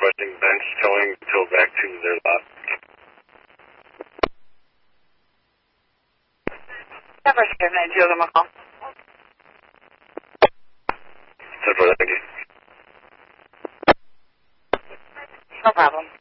requesting bench towing towed back to their lot. Never scared 92, give them a call. 10-4, thank you. No problem.